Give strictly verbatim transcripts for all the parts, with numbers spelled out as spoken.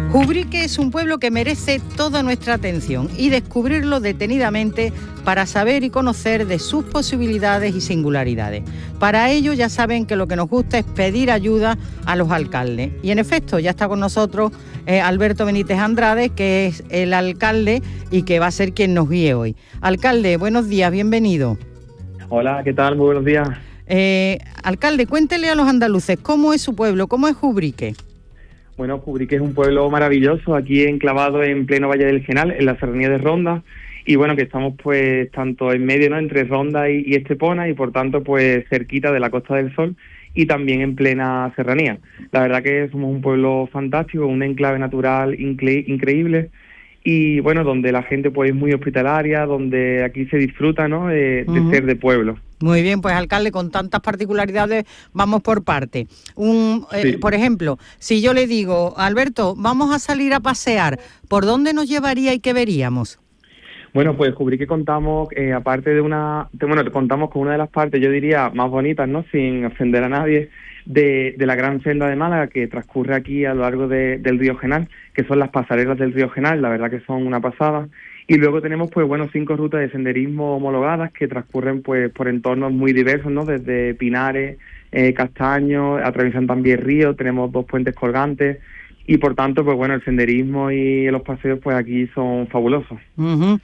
Ubrique es un pueblo que merece toda nuestra atención y descubrirlo detenidamente para saber y conocer de sus posibilidades y singularidades. Para ello ya saben que lo que nos gusta es pedir ayuda a los alcaldes. Y en efecto, ya está con nosotros eh, Alberto Benítez Andrade, que es el alcalde y que va a ser quien nos guíe hoy. Alcalde, buenos días, bienvenido. Hola, ¿qué tal? Muy buenos días. Eh, alcalde, cuéntele a los andaluces cómo es su pueblo, cómo es Ubrique. Bueno, Ubrique es un pueblo maravilloso, aquí enclavado en pleno Valle del Genal, en la serranía de Ronda, y bueno, que estamos pues tanto en medio, ¿no?, entre Ronda y, y Estepona, y por tanto pues cerquita de la Costa del Sol y también en plena serranía. La verdad que somos un pueblo fantástico, un enclave natural incre- increíble, y bueno, donde la gente pues es muy hospitalaria, donde aquí se disfruta, ¿no?, de, de uh-huh. ser de pueblo. Muy bien, pues alcalde, con tantas particularidades vamos por parte. Un, eh, sí. Por ejemplo, si yo le digo, Alberto, vamos a salir a pasear, ¿por dónde nos llevaría y qué veríamos? Bueno, pues descubrí que contamos, eh, aparte de una, de, bueno, contamos con una de las partes, yo diría, más bonitas, ¿no?, sin ofender a nadie, de, de la gran senda de Málaga que transcurre aquí a lo largo de, del río Genal, que son las pasarelas del río Genal, la verdad que son una pasada. Y luego tenemos, pues bueno, cinco rutas de senderismo homologadas que transcurren pues por entornos muy diversos, ¿no?, desde Pinares, eh, Castaños, atraviesan también ríos, tenemos dos puentes colgantes y por tanto, pues bueno, el senderismo y los paseos pues aquí son fabulosos. Uh-huh.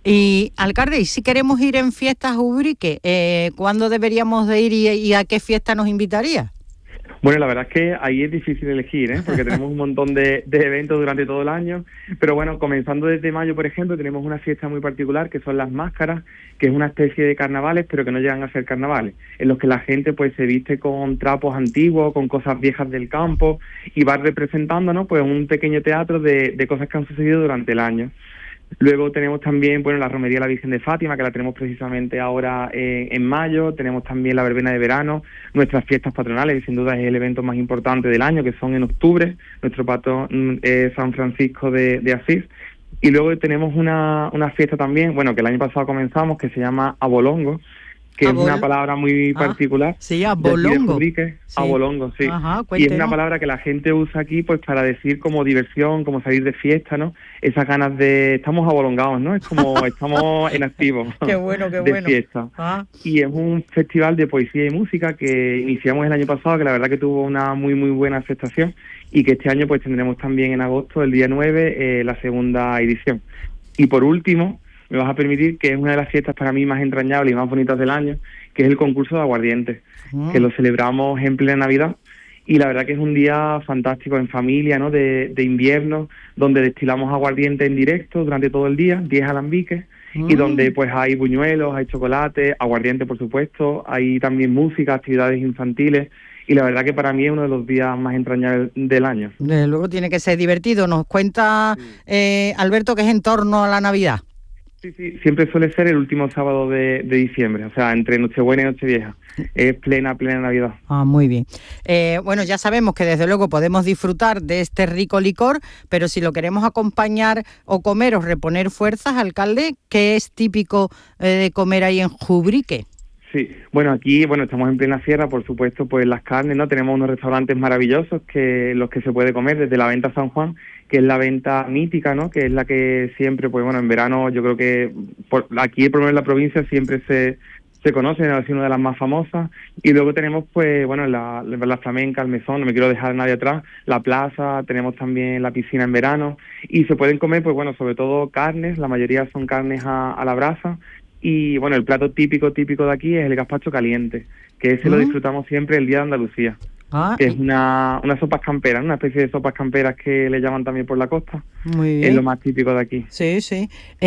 Y alcalde, ¿y si queremos ir en fiestas a Ubrique, eh, cuándo deberíamos de ir y, y a qué fiesta nos invitaría? Bueno, la verdad es que ahí es difícil elegir, ¿eh?, porque tenemos un montón de, de eventos durante todo el año, pero bueno, comenzando desde mayo, por ejemplo, tenemos una fiesta muy particular que son las máscaras, que es una especie de carnavales, pero que no llegan a ser carnavales, en los que la gente pues se viste con trapos antiguos, con cosas viejas del campo, y va representando, ¿no?, pues un pequeño teatro de, de cosas que han sucedido durante el año. Luego tenemos también, bueno, la romería de la Virgen de Fátima, que la tenemos precisamente ahora eh, en mayo. Tenemos también la verbena de verano, nuestras fiestas patronales, que sin duda es el evento más importante del año, que son en octubre. Nuestro patrón es San Francisco de, de Asís. Y luego tenemos una, una fiesta también, bueno, que el año pasado comenzamos, que se llama Abolongo, que Abol- es una palabra muy particular. Ah, sí, abolongo. Sí. Abolongo, sí. Ajá, y es una palabra que la gente usa aquí pues para decir como diversión, como salir de fiesta, ¿no? Esas ganas de... Estamos abolongados, ¿no? Es como estamos en activo. Qué bueno, qué de bueno. fiesta. Ah. Y es un festival de poesía y música que iniciamos el año pasado, que la verdad que tuvo una muy, muy buena aceptación y que este año pues tendremos también en agosto, el día nueve, eh, la segunda edición. Y por último, me vas a permitir que es una de las fiestas para mí más entrañables y más bonitas del año, que es el concurso de aguardientes, mm. que lo celebramos en plena Navidad, y la verdad que es un día fantástico en familia, ¿no?, de, de invierno, donde destilamos aguardiente en directo durante todo el día, diez alambiques, mm. y donde pues hay buñuelos, hay chocolate, aguardiente por supuesto, hay también música, actividades infantiles, y la verdad que para mí es uno de los días más entrañables del año. Desde luego tiene que ser divertido. Nos cuenta sí. eh, Alberto que es en torno a la Navidad. Sí, sí, siempre suele ser el último sábado de, de diciembre, o sea, entre Nochebuena y Nochevieja. Es plena, plena Navidad. Ah, muy bien. Eh, bueno, ya sabemos que desde luego podemos disfrutar de este rico licor, pero si lo queremos acompañar o comer o reponer fuerzas, alcalde, ¿qué es típico eh, de comer ahí en Ubrique? Sí, bueno, aquí, bueno, estamos en plena sierra, por supuesto, pues las carnes, ¿no? Tenemos unos restaurantes maravillosos que los que se puede comer desde la Venta San Juan, que es la venta mítica, ¿no?, que es la que siempre, pues bueno, en verano yo creo que por, aquí, por lo menos en la provincia, siempre se se conoce, es una de las más famosas. Y luego tenemos, pues bueno, la, la flamenca, el mesón, no me quiero dejar a nadie atrás, la plaza, tenemos también la piscina en verano, y se pueden comer, pues bueno, sobre todo carnes, la mayoría son carnes a, a la brasa. Y bueno, el plato típico, típico de aquí es el gazpacho caliente, que ese uh-huh. lo disfrutamos siempre el día de Andalucía. Ah, que es una, una sopas camperas, una especie de sopas camperas que le llaman también por la costa. Muy bien. Es lo más típico de aquí. Sí, sí.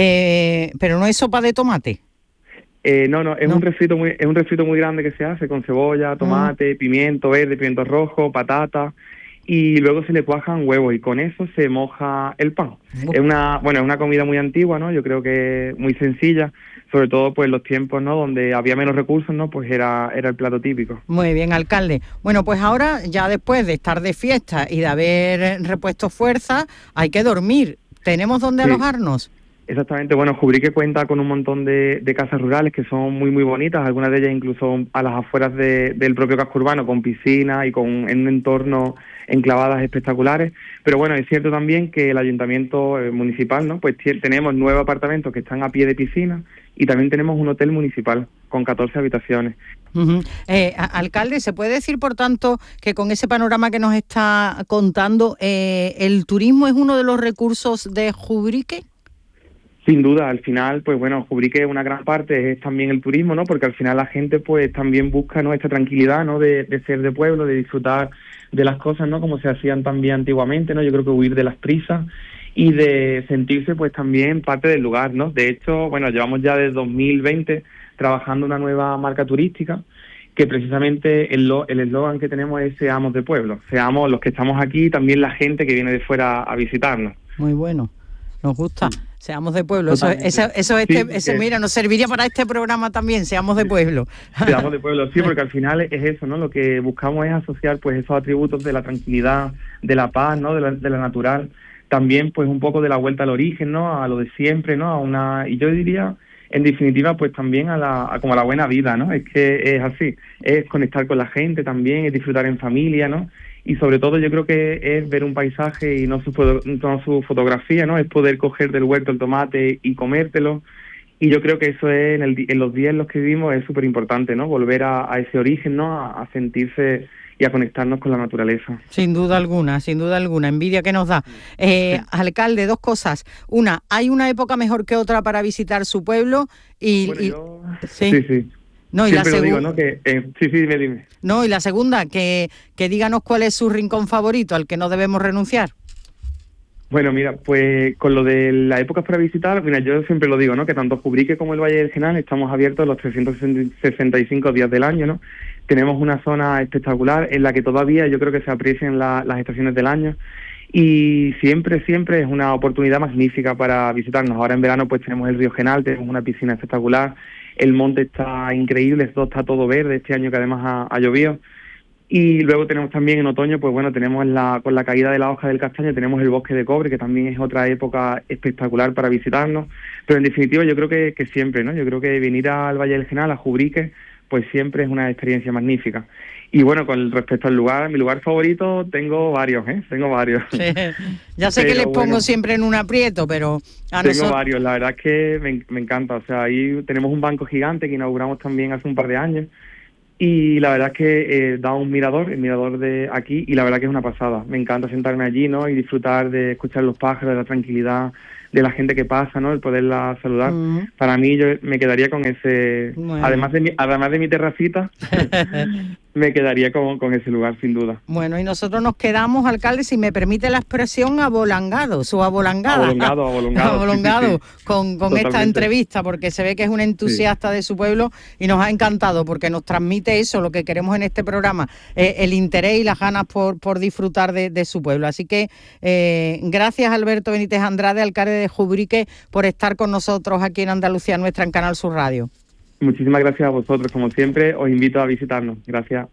Eh, pero no es sopa de tomate. Eh, no, no, es no. un refrito muy, es un refrito muy grande que se hace con cebolla, tomate, mm. pimiento verde, pimiento rojo, patata, y luego se le cuajan huevos y con eso se moja el pan. Uh. Es una, bueno, es una comida muy antigua, ¿no? Yo creo que muy sencilla, sobre todo pues los tiempos, ¿no?, donde había menos recursos, ¿no?, pues era era el plato típico. Muy bien, alcalde. Bueno, pues ahora ya después de estar de fiesta y de haber repuesto fuerza, hay que dormir. ¿Tenemos dónde sí. alojarnos? Exactamente, bueno, Jubrique cuenta con un montón de, de casas rurales que son muy muy bonitas, algunas de ellas incluso a las afueras de, del propio casco urbano, con piscina y con en un entorno enclavadas espectaculares, pero bueno, es cierto también que el ayuntamiento eh, municipal, ¿no? Pues t- tenemos nueve apartamentos que están a pie de piscina y también tenemos un hotel municipal con catorce habitaciones. Uh-huh. Eh, a- alcalde, ¿se puede decir, por tanto, que con ese panorama que nos está contando, eh, el turismo es uno de los recursos de Jubrique? Sin duda, al final, pues bueno, Jubrique una gran parte es también el turismo, ¿no? Porque al final la gente pues también busca, ¿no?, esta tranquilidad, ¿no?, de, de ser de pueblo, de disfrutar de las cosas, ¿no?, como se hacían también antiguamente, ¿no? Yo creo que huir de las prisas y de sentirse pues también parte del lugar, ¿no? De hecho, bueno, llevamos ya desde dos mil veinte trabajando una nueva marca turística que precisamente el lo, el eslogan que tenemos es seamos de pueblo, seamos los que estamos aquí, también la gente que viene de fuera a visitarnos. Muy bueno, nos gusta. Seamos de pueblo, eso, eso, eso, este, sí, eso mira, nos serviría para este programa también, seamos de pueblo. Seamos de pueblo, sí, porque al final es eso, ¿no? Lo que buscamos es asociar pues esos atributos de la tranquilidad, de la paz, ¿no? De la, de la natural, también pues un poco de la vuelta al origen, ¿no? A lo de siempre, ¿no? A una, y yo diría, en definitiva, pues también a la, a como a la buena vida, ¿no? Es que es así, es conectar con la gente también, es disfrutar en familia, ¿no? Y sobre todo yo creo que es ver un paisaje y no su, no su fotografía, ¿no? Es poder coger del huerto el tomate y comértelo. Y yo creo que eso es en, el, en los días en los que vivimos es súper importante, ¿no? Volver a, a ese origen, ¿no? A, a sentirse y a conectarnos con la naturaleza. Sin duda alguna, sin duda alguna. Envidia que nos da. Eh, alcalde, dos cosas. Una, ¿hay una época mejor que otra para visitar su pueblo? Y, bueno, y... yo... Sí, sí. sí. No, y Siempre la lo segu... digo, ¿no? Que, eh, sí, sí, dime, dime. No, y la segunda, que, que díganos cuál es su rincón favorito al que no debemos renunciar. Bueno, mira, pues con lo de las épocas para visitar, mira, yo siempre lo digo, ¿no? Que tanto Jubrique como el Valle del Genal estamos abiertos los trescientos sesenta y cinco días del año, ¿no? Tenemos una zona espectacular en la que todavía yo creo que se aprecian la, las estaciones del año y siempre, siempre es una oportunidad magnífica para visitarnos. Ahora en verano pues tenemos el río Genal, tenemos una piscina espectacular, el monte está increíble, esto está todo verde este año que además ha, ha llovido. Y luego tenemos también en otoño, pues bueno, tenemos la con la caída de la hoja del castaño, tenemos el bosque de cobre, que también es otra época espectacular para visitarnos. Pero en definitiva yo creo que, que siempre, ¿no? Yo creo que venir al Valle del Genal, a Jubrique, pues siempre es una experiencia magnífica. Y bueno, con respecto al lugar, mi lugar favorito, tengo varios, ¿eh? Tengo varios. Sí. Ya sé pero que les pongo bueno, siempre en un aprieto, pero... A tengo nosotros... varios, la verdad es que me, me encanta. O sea, ahí tenemos un banco gigante que inauguramos también hace un par de años. Y la verdad es que eh, da un mirador, el mirador de aquí, y la verdad que es una pasada. Me encanta sentarme allí, ¿no? Y disfrutar de escuchar los pájaros, de la tranquilidad, de la gente que pasa, ¿no? El poderla saludar. Uh-huh. Para mí yo me quedaría con ese... Bueno. Además de mi, además de mi terracita, me quedaría con, con ese lugar, sin duda. Bueno, y nosotros nos quedamos, alcalde, si me permite la expresión, abolangados o abolangada. Abolongado, abolongado. abolongado sí, sí, sí. con, con esta entrevista, porque se ve que es un entusiasta sí. de su pueblo y nos ha encantado, porque nos transmite eso, lo que queremos en este programa, eh, el interés y las ganas por, por disfrutar de, de su pueblo. Así que eh, gracias, Alberto Benítez Andrade, alcalde de Jubrique, por estar con nosotros aquí en Andalucía Nuestra, en Canal Sur Radio. Muchísimas gracias a vosotros, como siempre, os invito a visitarnos. Gracias.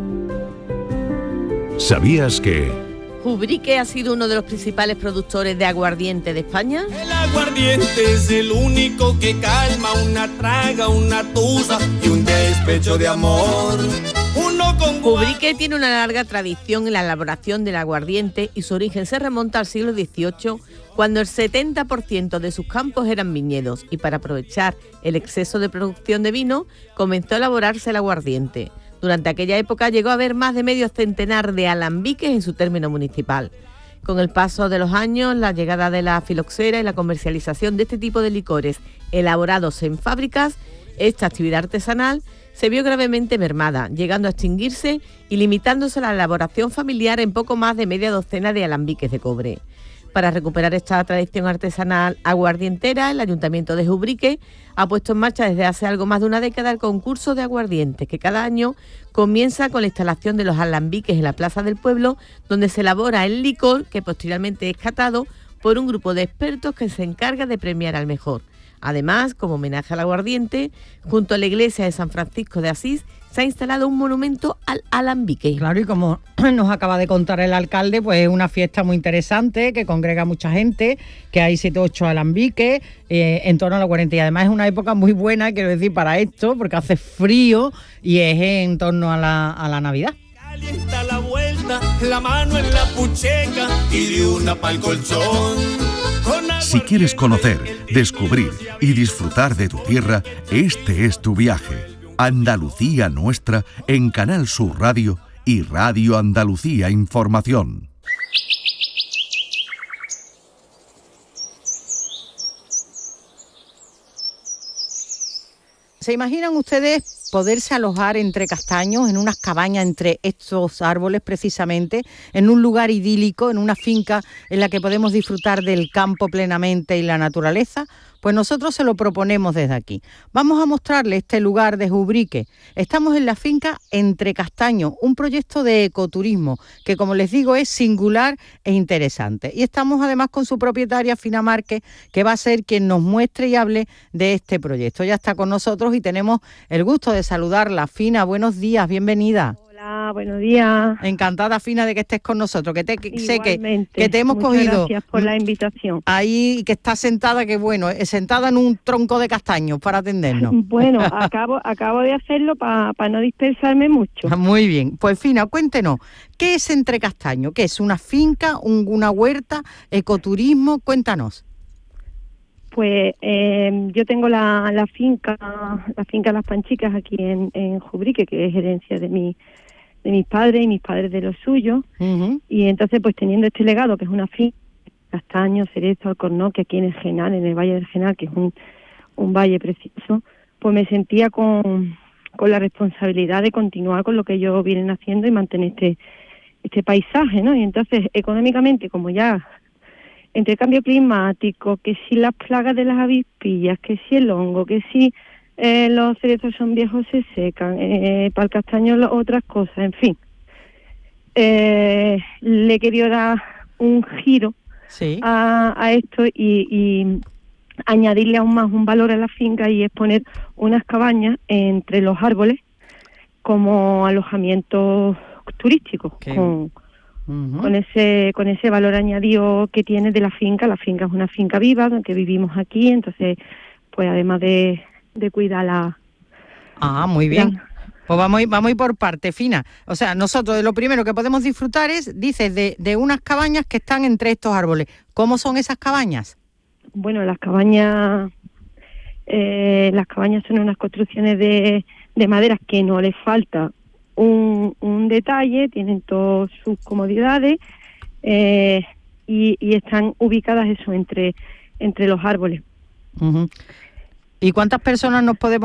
¿Sabías que...? Jubrique ha sido uno de los principales productores de aguardiente de España. El aguardiente es el único que calma una traga, una tusa y un despecho de amor. Uno con Jubrique tiene una larga tradición en la elaboración del aguardiente y su origen se remonta al siglo dieciocho, cuando el setenta por ciento de sus campos eran viñedos, y para aprovechar el exceso de producción de vino comenzó a elaborarse el aguardiente. Durante aquella época llegó a haber más de medio centenar de alambiques en su término municipal. Con el paso de los años, la llegada de la filoxera y la comercialización de este tipo de licores elaborados en fábricas, esta actividad artesanal se vio gravemente mermada, llegando a extinguirse y limitándose la elaboración familiar en poco más de media docena de alambiques de cobre. Para recuperar esta tradición artesanal aguardientera, el Ayuntamiento de Jubrique ha puesto en marcha desde hace algo más de una década el concurso de aguardientes, que cada año comienza con la instalación de los alambiques en la Plaza del Pueblo, donde se elabora el licor que posteriormente es catado por un grupo de expertos que se encarga de premiar al mejor. Además, como homenaje al aguardiente, junto a la iglesia de San Francisco de Asís, se ha instalado un monumento al alambique. Claro, y como nos acaba de contar el alcalde, pues es una fiesta muy interesante que congrega mucha gente, que hay siete o ocho alambiques eh, en torno a la cuarenta, y además es una época muy buena, quiero decir, para esto, porque hace frío y es en torno a la, a la Navidad. Calienta la vuelta, la mano en la pucheca y de una pa'l colchón. Si quieres conocer, descubrir y disfrutar de tu tierra, este es tu viaje. Andalucía Nuestra en Canal Sur Radio y Radio Andalucía Información. ¿Se imaginan ustedes poderse alojar entre castaños, en unas cabañas entre estos árboles precisamente, en un lugar idílico, en una finca en la que podemos disfrutar del campo plenamente y la naturaleza? Pues nosotros se lo proponemos desde aquí. Vamos a mostrarles este lugar de Ubrique. Estamos en la finca Entre Castaños, un proyecto de ecoturismo que, como les digo, es singular e interesante. Y estamos además con su propietaria, Fina Márquez, que va a ser quien nos muestre y hable de este proyecto. Ya está con nosotros y tenemos el gusto de saludarla. Fina, buenos días, bienvenida. Hola, buenos días. Encantada, Fina, de que estés con nosotros, que te, sé que, que te hemos Muchas cogido. Gracias por la invitación. Ahí, que estás sentada, que bueno, sentada en un tronco de castaños para atendernos. Bueno, acabo acabo de hacerlo para pa no dispersarme mucho. Muy bien. Pues Fina, cuéntenos, ¿qué es Entre Castaños? ¿Qué es? ¿Una finca, un, una huerta, ecoturismo? Cuéntanos. Pues eh, yo tengo la, la finca, la finca Las Panchicas aquí en, en Ubrique, que es herencia de mi de mis padres y mis padres de los suyos. Uh-huh. Y entonces, pues teniendo este legado, que es una finca, castaños, cerezo, alcornoque, aquí en el Genal, en el Valle del Genal, que es un, un valle precioso, pues me sentía con, con la responsabilidad de continuar con lo que ellos vienen haciendo y mantener este, este paisaje, ¿no? Y entonces, económicamente, como ya entre cambio climático, que si las plagas de las avispillas, que si el hongo, que si eh, los cerezos son viejos se secan, eh, para el castaño otras cosas, en fin. Eh, le he querido dar un giro sí. a, a esto y, y añadirle aún más un valor a la finca, y es poner unas cabañas entre los árboles como alojamientos turísticos, okay. con, uh-huh. con ese con ese valor añadido que tiene de la finca. La finca es una finca viva, que vivimos aquí, entonces pues además de, de cuidarla. Ah, muy bien. La, Pues vamos a ir, vamos a ir por parte, Fina. O sea, nosotros lo primero que podemos disfrutar es, dices, de, de unas cabañas que están entre estos árboles. ¿Cómo son esas cabañas? Bueno, las cabañas eh, las cabañas son unas construcciones de, de madera que no les falta un, un detalle, tienen todas sus comodidades eh, y, y están ubicadas eso entre, entre los árboles. Uh-huh. ¿Y cuántas personas nos podemos